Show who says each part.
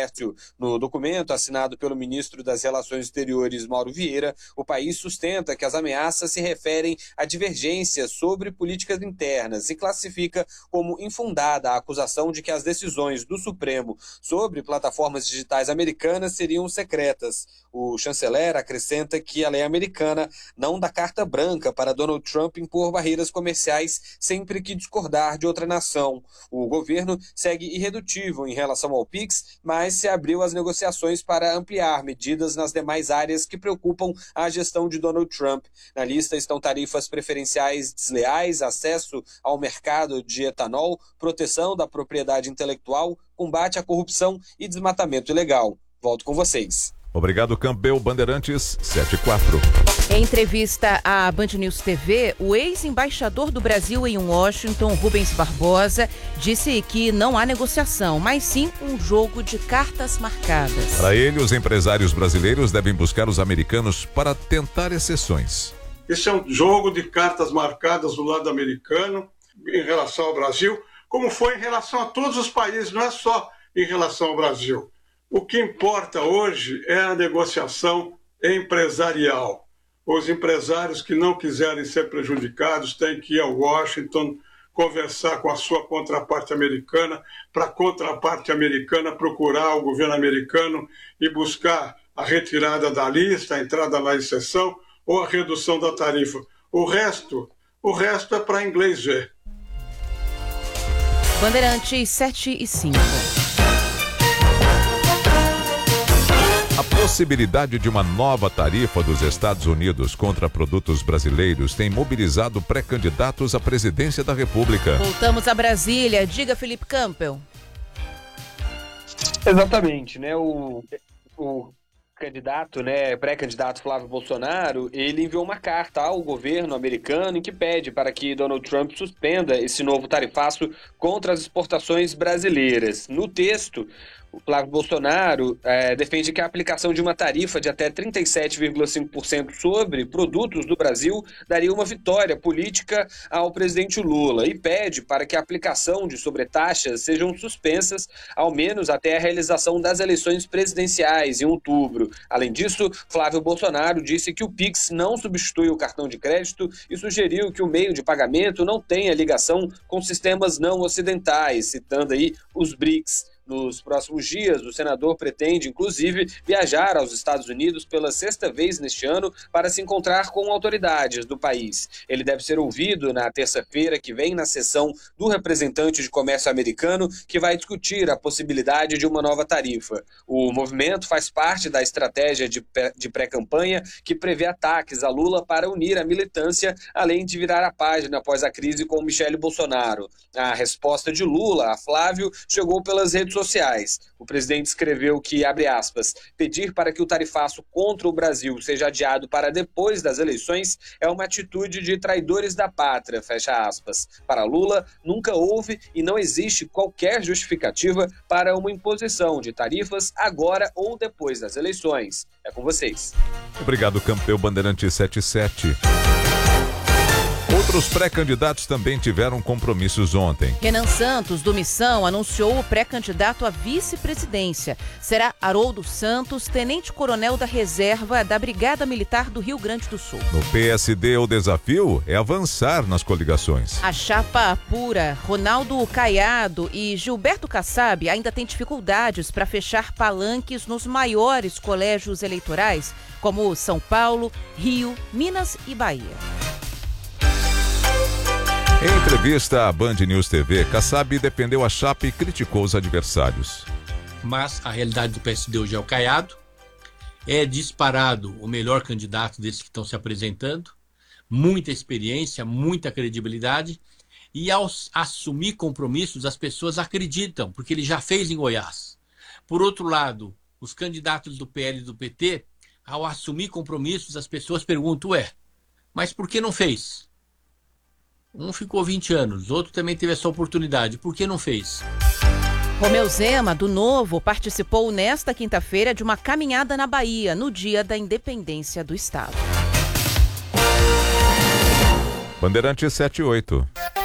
Speaker 1: comércio. No documento assinado pelo ministro das Relações Exteriores, Mauro Vieira, o país sustenta que as ameaças se referem a divergências sobre políticas internas e classifica como infundada a acusação de que as decisões do Supremo sobre plataformas digitais americanas seriam secretas. O chanceler acrescenta que a lei americana não dá carta branca para Donald Trump impor barreiras comerciais sempre que discordar de outra nação. O governo segue irredutível em relação ao PIX, mas se abriu às negociações para ampliar medidas nas demais áreas que preocupam a gestão de Donald Trump. Na lista estão tarifas preferenciais desleais, acesso ao mercado de etanol, proteção da propriedade intelectual, combate à corrupção e desmatamento ilegal. Volto com vocês.
Speaker 2: Obrigado, Campbell. Bandeirantes 74.
Speaker 3: Em entrevista à Band News TV, o ex-embaixador do Brasil em Washington, Rubens Barbosa, disse que não há negociação, mas sim um jogo de cartas marcadas.
Speaker 2: Para ele, os empresários brasileiros devem buscar os americanos para tentar exceções.
Speaker 4: Esse é um jogo de cartas marcadas do lado americano em relação ao Brasil, como foi em relação a todos os países, não é só em relação ao Brasil. O que importa hoje é a negociação empresarial. Os empresários que não quiserem ser prejudicados têm que ir a Washington conversar com a sua contraparte americana, para a contraparte americana procurar o governo americano e buscar a retirada da lista, a entrada na exceção ou a redução da tarifa. O resto é para inglês ver.
Speaker 3: Bandeirantes 7 e 5.
Speaker 2: A possibilidade de uma nova tarifa dos Estados Unidos contra produtos brasileiros tem mobilizado pré-candidatos à presidência da República.
Speaker 3: Voltamos a Brasília. Diga, Felipe Campbell.
Speaker 1: Exatamente, né? O candidato, né, pré-candidato Flávio Bolsonaro, ele enviou uma carta ao governo americano em que pede para que Donald Trump suspenda esse novo tarifaço contra as exportações brasileiras. No texto, o Flávio Bolsonaro defende que a aplicação de uma tarifa de até 37,5% sobre produtos do Brasil daria uma vitória política ao presidente Lula e pede para que a aplicação de sobretaxas sejam suspensas, ao menos até a realização das eleições presidenciais em outubro. Além disso, Flávio Bolsonaro disse que o PIX não substitui o cartão de crédito e sugeriu que o meio de pagamento não tenha ligação com sistemas não ocidentais, citando aí os BRICS. Nos próximos dias, o senador pretende, inclusive, viajar aos Estados Unidos pela 6ª vez neste ano para se encontrar com autoridades do país. Ele deve ser ouvido na terça-feira que vem na sessão do representante de comércio americano, que vai discutir a possibilidade de uma nova tarifa. O movimento faz parte da estratégia de pré-campanha que prevê ataques a Lula para unir a militância, além de virar a página após a crise com Michele Bolsonaro. A resposta de Lula a Flávio chegou pelas redes sociais. O presidente escreveu que, abre aspas, pedir para que o tarifaço contra o Brasil seja adiado para depois das eleições é uma atitude de traidores da pátria, fecha aspas. Para Lula, nunca houve e não existe qualquer justificativa para uma imposição de tarifas agora ou depois das eleições. É com vocês.
Speaker 2: Obrigado, Campbell. Bandeirante 77. Outros pré-candidatos também tiveram compromissos ontem.
Speaker 3: Renan Santos, do Missão, anunciou o pré-candidato à vice-presidência. Será Haroldo Santos, tenente-coronel da reserva da Brigada Militar do Rio Grande do Sul.
Speaker 2: No PSD, o desafio é avançar nas coligações.
Speaker 3: A chapa pura, Ronaldo Caiado e Gilberto Kassab ainda têm dificuldades para fechar palanques nos maiores colégios eleitorais, como São Paulo, Rio, Minas e Bahia.
Speaker 2: Em entrevista à Band News TV, Kassab defendeu a chapa e criticou os adversários.
Speaker 5: Mas a realidade do PSD hoje é o Caiado. É disparado o melhor candidato desses que estão se apresentando. Muita experiência, muita credibilidade. E ao assumir compromissos, as pessoas acreditam, porque ele já fez em Goiás. Por outro lado, os candidatos do PL e do PT, ao assumir compromissos, as pessoas perguntam, mas por que não fez? Um ficou 20 anos, outro também teve essa oportunidade. Por que não fez?
Speaker 3: Romeu Zema, do Novo, participou nesta quinta-feira de uma caminhada na Bahia, no dia da independência do Estado.
Speaker 2: Bandeirante 78.